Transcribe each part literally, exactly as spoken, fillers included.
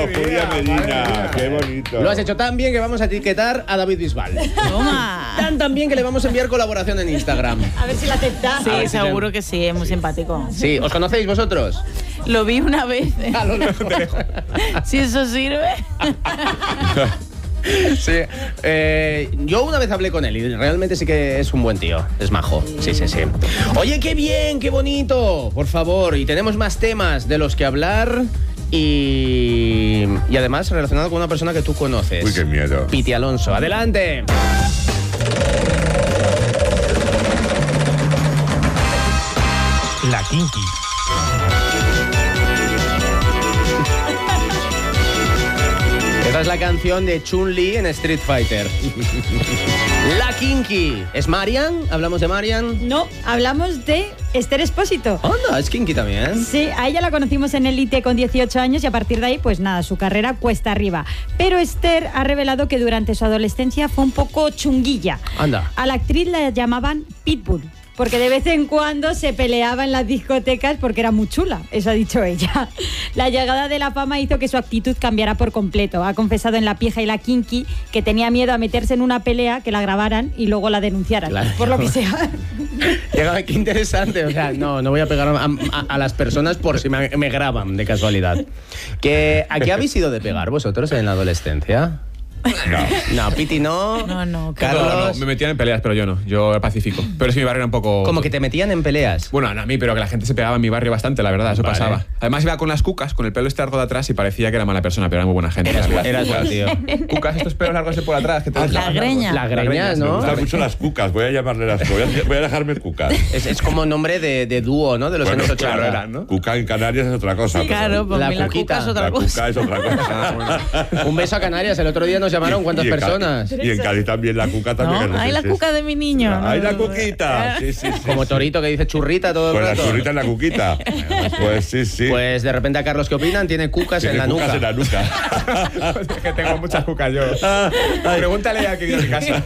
Julia Medina, qué bonito. Lo has hecho tan bien que vamos a etiquetar a David Bisbal. Toma. Tan tan bien que le vamos a enviar colaboración en Instagram. A ver si la acepta. Sí, ver si seguro te- que sí, es muy simpático. Sí, ¿os conocéis vosotros? Lo vi una vez. A lo lejos. Si eso sirve. Sí, eh, yo una vez hablé con él y realmente sí que es un buen tío, es majo, sí, sí, sí. Oye, qué bien, qué bonito, por favor, y tenemos más temas de los que hablar y, y además relacionado con una persona que tú conoces. Uy, qué miedo. Piti Alonso, adelante. La Kinky. Esta es la canción de Chun-Li en Street Fighter. La Kinky. ¿Es Marian? ¿Hablamos de Marian? No, hablamos de Esther Expósito. Anda, es Kinky también. Sí, a ella la conocimos en Elite con dieciocho años y a partir de ahí, pues nada, su carrera cuesta arriba. Pero Esther ha revelado que durante su adolescencia fue un poco chunguilla. Anda. A la actriz la llamaban Pitbull, porque de vez en cuando se peleaba en las discotecas porque era muy chula, eso ha dicho ella. La llegada de la fama hizo que su actitud cambiara por completo. Ha confesado en La Pija y la Kinky que tenía miedo a meterse en una pelea, que la grabaran y luego la denunciaran, Claro. por lo que sea. Llega, qué interesante, o sea, no, no voy a pegar a, a- a las personas por si me, me graban de casualidad. Que, ¿a qué habéis ido de pegar vosotros en la adolescencia? No. No, Piti no. No, no, Carlos. No, no, me metían en peleas, pero yo no. Yo era pacífico. Pero es que mi barrio era un poco... Como que te metían en peleas. Bueno, no a mí, pero que la gente se pegaba en mi barrio bastante, la verdad, eso Vale. pasaba. Además iba con las cucas, con el pelo este largo de atrás y parecía que era mala persona, pero era muy buena gente. Eras, la verdad. eras buen tío. Cucas, estos pelos largos de por atrás. Que te Ah, La greña. Las greñas, Me ¿no? gustan mucho las cucas, voy a llamarle las voy a, voy a dejarme cucas. Es, es como nombre de, de dúo, ¿no? De los Bueno, años ochenta. claro, eran, ¿no? Cuca en Canarias es otra cosa. pero Claro, pues La la, la cuquita. cuca es otra la cosa. cuca es otra cosa. Ah, Un beso a Canarias. El otro día nos llamaron cuántas Y en Ca- personas. Y en Cádiz también la cuca también. No, es- hay la sí, cuca de mi niño. Hay no, la no, no. cuquita. Sí, sí, sí. Como Torito que dice churrita todo el Pues la rato. churrita en la cuquita. Pues sí, sí. Pues de repente a Carlos, ¿qué opinan? Tiene cucas Tiene en la cucas nuca. en la nuca. Es que tengo muchas cucas yo. Pregúntale a que vive en casa.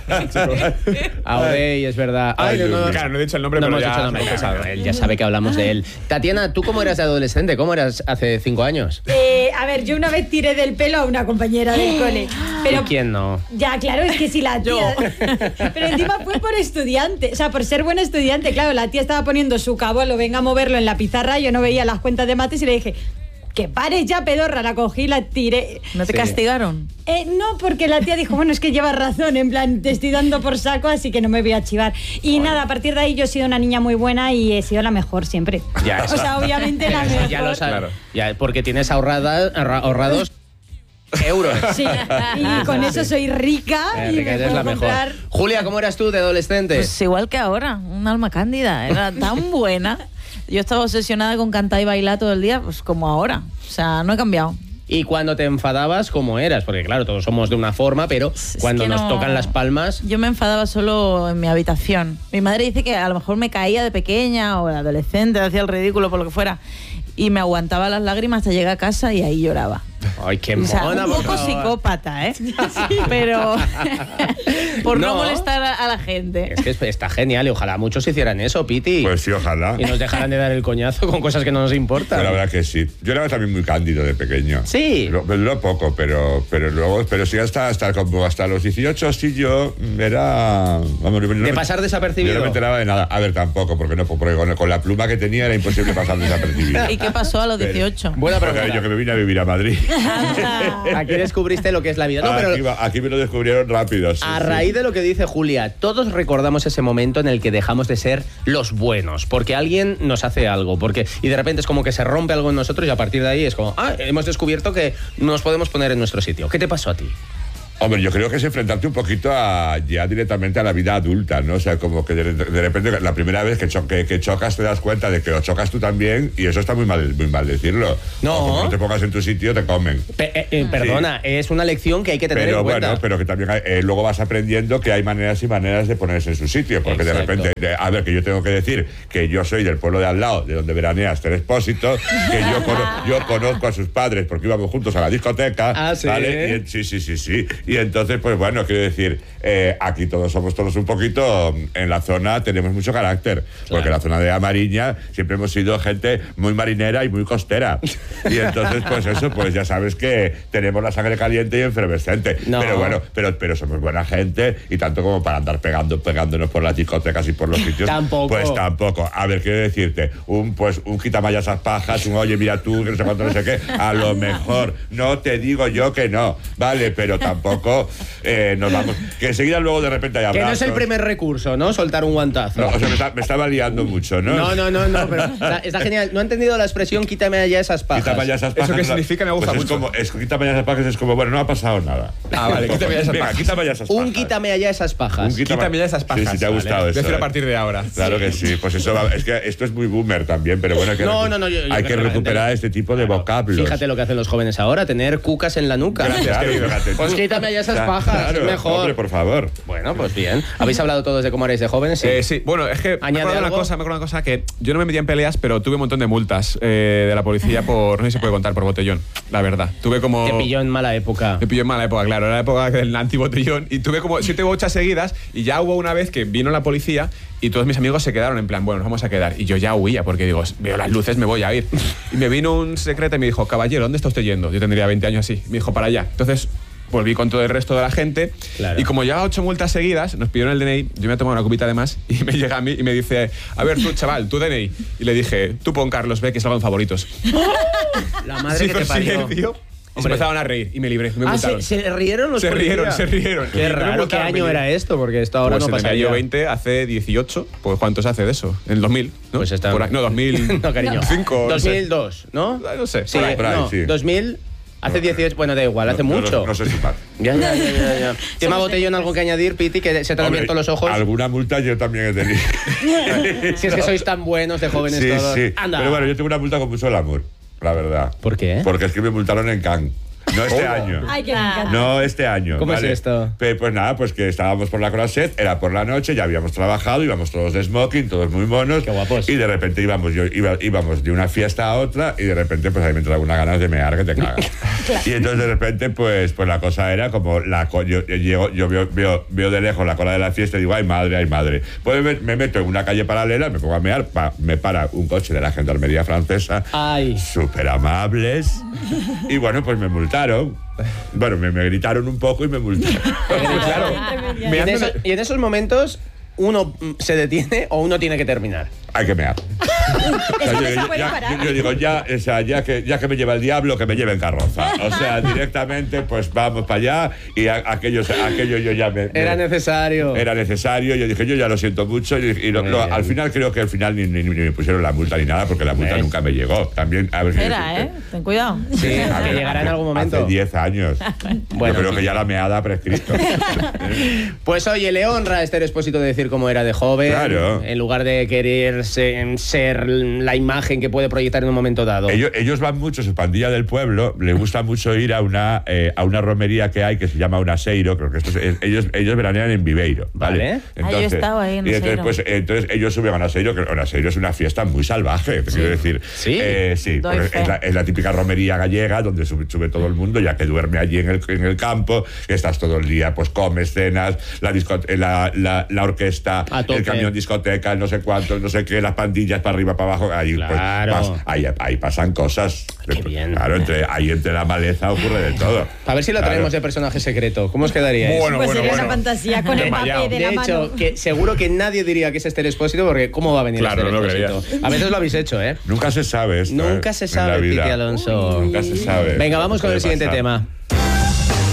Audey, es verdad. Ay, Ay, no, no, Dios Claro, no he dicho el nombre, no pero hemos ya dicho nombre. se lo he Claro, pensado. él ya sabe que hablamos de él. Tatiana, ¿tú cómo eras de adolescente? ¿Cómo eras hace cinco años? Eh, a ver, yo una vez tiré del pelo a una compañera del cole. Pero ¿Y quién no? ya, claro, es que si la tía... Pero encima fue por estudiante, o sea, por ser buena estudiante. Claro, la tía estaba poniendo su cabuelo, venga a moverlo en la pizarra, yo no veía las cuentas de mates y le dije, que pares ya, pedorra, la cogí, la tiré. ¿No te Sí. castigaron? Eh, no, porque la tía dijo, bueno, es que llevas razón, en plan, te estoy dando por saco, así que no me voy a chivar. Y nada, a partir de ahí yo he sido una niña muy buena y he sido la mejor siempre. Ya, o sea, obviamente la Eso mejor. ya lo sabes. Claro. Ya, porque tienes ahorrada, ahorra- ahorrados euros. Sí, y con eso soy rica Eh, y Rica, me eres puedo la mejor. comprar... Julia, ¿cómo eras tú de adolescente? Pues igual que ahora, un alma cándida. Era tan buena. Yo estaba obsesionada con cantar y bailar todo el día, pues como ahora. O sea, no he cambiado. Y cuando te enfadabas, ¿cómo eras? Porque claro, todos somos de una forma, pero Es cuando que nos no- tocan las palmas... Yo me enfadaba solo en mi habitación. Mi madre dice que a lo mejor me caía de pequeña o de adolescente, hacía el ridículo por lo que fuera. Y me aguantaba las lágrimas hasta llegar a casa y ahí lloraba. Ay, qué O sea, mona, un por poco favor. psicópata, ¿eh? Pero por no, No. molestar a, a la gente. Es que es- está genial y ojalá muchos hicieran eso, Piti. Pues sí, ojalá. Y nos dejaran de dar el coñazo con cosas que no nos importan. Pero la verdad que sí. Yo era también muy cándido de pequeño. Sí. Lo, lo poco, pero, pero luego, pero sí hasta, hasta, como hasta los dieciocho sí yo era... Vamos, no De me- pasar Yo desapercibido. no me enteraba de nada. A ver, tampoco, porque no, porque con, con la pluma que tenía era imposible pasar desapercibido. ¿Y qué pasó a los dieciocho? Buena Porque pregunta. yo que me vine a vivir a Madrid. Aquí descubriste lo que es la vida. No, pero aquí, va- aquí me lo descubrieron rápido. sí, a sí. raíz de lo que dice Julia, todos recordamos ese momento en el que dejamos de ser los buenos, porque alguien nos hace algo, porque y de repente es como que se rompe algo en nosotros y a partir de ahí es como, ah, hemos descubierto que nos podemos poner en nuestro sitio. ¿Qué te pasó a ti? Hombre, yo creo que es enfrentarte un poquito a, ya directamente a la vida adulta, ¿no? O sea, como que de, de repente la primera vez que, cho- que, que chocas te das cuenta de que lo chocas tú también y eso está muy mal, muy mal decirlo. No. O como no te pongas en tu sitio, te comen. Pe- eh, eh, perdona, es una lección que hay que tener Pero en cuenta. bueno, pero que también hay- eh, luego vas aprendiendo que hay maneras y maneras de ponerse en su sitio. Porque de Exacto. repente, de- a ver, que yo tengo que decir que yo soy del pueblo de al lado, de donde veranea Esther Expósito, que yo, cono- yo conozco a sus padres porque íbamos juntos a la discoteca. Ah, ¿sí? ¿vale? Y, sí, sí, sí, sí. Y entonces, pues bueno, quiero decir, eh, aquí todos somos todos un poquito, en la zona tenemos mucho carácter, porque en la zona de Amariña siempre hemos sido gente muy marinera y muy costera. Y entonces, pues eso, pues ya sabes que tenemos la sangre caliente y efervescente. No. Pero bueno, pero, pero somos buena gente, y tanto como para andar pegando, pegándonos por las discotecas y por los sitios. Tampoco. Pues tampoco. A ver, quiero decirte, un pues un quitamaya esas pajas, un oye, mira tú, que no sé cuánto, no sé qué, a lo mejor, no te digo yo que no, vale, pero tampoco eh, nos vamos. Que enseguida luego de repente hay abrazos. Que no es el primer recurso, ¿no? Soltar un guantazo. No, o sea, me, está, me estaba liando mucho, ¿no? No, no, no, no, pero está, está genial. No he entendido la expresión quítame allá esas pajas. Quítame ya esas pajas. ¿Eso qué no, significa? Me gusta pues mucho. Es como, es, quítame ya esas pajas es como, bueno, no ha pasado nada. Ah, vale, quítame ya esas Venga, pajas. quítame ya esas pajas. Un quítame allá esas pajas. Un Quítame ya esas pajas. Sí, sí, te ha Vale. gustado eso. Decirlo ¿eh? a partir de ahora. Claro que sí, pues eso va, es que esto es muy boomer también, pero bueno, hay que, No, recu- no, no, yo- yo hay creo que que la recuperar gente- este tipo de vocablos. Fíjate lo que hacen los jóvenes ahora, tener cucas en la nuca. Gracias, Claro, querido. fíjate tú. Pues quítame allá esas Claro, pajas, claro, es mejor. Hombre, por favor. Bueno, pues bien. ¿Habéis hablado todos de cómo erais de jóvenes? Sí. Eh, sí, bueno, es que me ¿Añade acuerdo de una algo? cosa, me acuerdo de una cosa que yo no me metí en peleas, pero tuve un montón de multas eh, de la policía por, no sé si se puede contar, por botellón, la verdad. Tuve como... Te pilló en mala época. Me pilló en mala época, claro, era la época del antibotellón, y tuve como siete u ocho seguidas, y ya hubo una vez que vino la policía y todos mis amigos se quedaron en plan, bueno, nos vamos a quedar. Y yo ya huía porque digo, veo las luces, me voy a ir. Y me vino un secreto y me dijo, caballero, ¿dónde está usted yendo? Yo tendría veinte años así. Me dijo, para allá. Entonces volví con todo el resto de la gente. Claro. Y como llevaba ocho multas seguidas, nos pidieron el D N I, yo me he tomado una copita de más y me llega a mí y me dice, a ver tú, chaval, tu D N I. Y le dije, tú pon Carlos B, que salgo en favoritos. La madre Se que hizo te parió. silencio y se Hombre. empezaron a reír y me libré. Me Ah, multaron. ¿se, se rieron los Se rieron, policías? se rieron. Qué Me raro, ¿qué multaron, me año libré. era esto? Porque esto ahora Pues no en pasa el año veinte, hace dieciocho. Pues ¿cuántos hace de eso? En el dos mil, ¿no? Pues está- Por ahí- no, dos mil. No, cariño. cinco, no dos sé. mil dos, ¿no? Ah, no sé, Sí, por ahí, por ahí, no, sí. dos mil, hace dieciocho, bueno, da igual, hace No, no, mucho. No, sé sumar. Ya, ya, ya, ya, ya. Tema botellón, algo que añadir, Piti, que se te han Hombre, abierto los ojos. Alguna multa yo también he tenido. Si es que sois tan buenos de jóvenes Sí, todos. sí. Anda. Pero bueno, yo tengo una multa con mucho glamour, la verdad. ¿Por qué? Porque es que me multaron en Cannes. No este Oh. año. Ay, que me encanta. No este año. ¿Cómo es ¿vale? esto? Pe- Pues nada, pues que estábamos por la Croisette, era por la noche, ya habíamos trabajado, íbamos todos de smoking, todos muy monos. Qué guapos. Y de repente íbamos, yo, iba- íbamos de una fiesta a otra y de repente pues ahí me entraba unas ganas de mear que te cagas. Y entonces de repente pues, pues la cosa era como, la co- yo, yo, llego- yo veo, veo, veo de lejos la cola de la fiesta y digo, ay madre, ay madre. Pues me, me meto en una calle paralela, me pongo a mear, pa- me para un coche de la gendarmería francesa. Ay. Súper amables. Y bueno, pues me multaron. Bueno, me, me gritaron un poco y me multaron. Claro. Y en, Meando- eso- y en esos momentos, uno mm, se detiene o uno tiene que terminar. Hay que mear. O sea, Eso no yo, se yo- puede ya- parar. yo- yo digo, ya, o sea, ya, que, ya que me lleva el diablo, que me lleve en carroza. O sea, directamente, pues vamos para allá y a- aquello, aquello yo ya me... me- Era necesario. Era necesario, yo dije, yo ya lo siento mucho y, y lo- Muy lo- bien. al final creo que al final ni, ni- ni me pusieron la multa ni nada porque la multa ¿Ves? nunca me llegó. También, a ver, Espera, ¿eh? Ten cuidado. Sí, A que ver, llegará en hace- algún momento. Hace diez años. Bueno, yo creo que sí. ya la meada ha prescrito. Pues oye, le honra a Esther Expósito de decir cómo era de joven. Claro. En lugar de querer se- ser la imagen que puede proyectar en un momento dado. Ellos, ellos van mucho, su pandilla del pueblo, le gusta mucho ir a una, eh, a una romería que hay que se llama Unaseiro, creo que esto es- es- ellos, ellos veranean en Viveiro, ¿vale? Vale. Ah, yo he estado ahí en y entonces, Unaseiro. pues, entonces ellos suben a Unaseiro, que Unaseiro es una fiesta muy salvaje, te quiero decir. Sí. Eh, sí, Doy porque fe. es la, es la típica romería gallega donde sube, sube todo el mundo, ya que duerme allí en el, en el campo, que estás todo el día, pues comes, cenas, la, disco- eh, la, la, la orquesta, A tope. el camión discoteca, no sé cuánto, no sé qué, las pandillas para arriba, para abajo, ahí, pues, Claro. vas- ahí, ahí pasan cosas. Qué bien. Claro, entre, ahí entre la maleza ocurre de todo. A ver si lo Claro. traemos de personaje secreto. ¿Cómo os quedaríais? Bueno, Pues bueno, sería bueno. una fantasía con el Desmayado. papel de, De la hecho, mano. que seguro que nadie diría que es Esther Expósito porque ¿cómo va a venir Claro, Esther no lo Expósito? A veces lo habéis hecho, ¿eh? Nunca se sabe esto. Nunca ¿eh? se En sabe, la vida. Piqui Alonso. Nunca se sabe. Venga, vamos con Puede el siguiente pasar. tema.